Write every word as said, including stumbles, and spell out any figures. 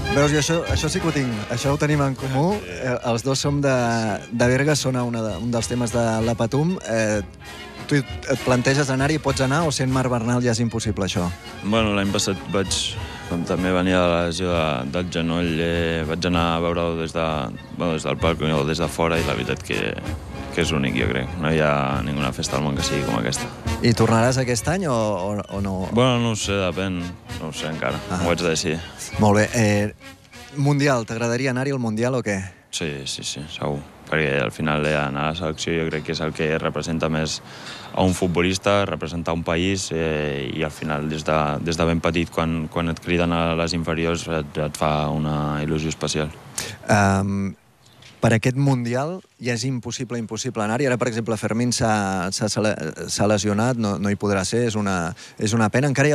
Veus, i això, això sí que ho tinc, això ho tenim en comú. Eh, els dos som de, de Berga, sona una de, un dels temes de la Patum. Eh, tu et planteges anar-hi, pots anar, o sent Marc Bernal ja és impossible, això? Bueno, l'any passat vaig, com també venia de la lesió de, del genoll, eh, vaig anar a veure-ho des, de, bueno, des del palc o des de fora, i la veritat que, que és únic, jo crec. No hi ha ninguna festa al món que sigui com aquesta. I tornaràs aquest any o, o, o no? Bueno, no ho sé, depèn. No ho sé encara, ah. ho haig de decidir. Molt bé. Eh, mundial, t'agradaria anar-hi al Mundial o què? Sí, sí, sí, segur. Perquè al final eh, anar a la selecció jo crec que és el que representa més a un futbolista, representar un país, eh, i al final des de, des de ben petit, quan, quan et criden a les inferiors, et, et fa una il·lusió especial. Um, per aquest Mundial ja és impossible, impossible anar-hi. Ara, per exemple, Fermín s'ha lesionat, no, no hi podrà ser, és una, és una pena. Encara hi ha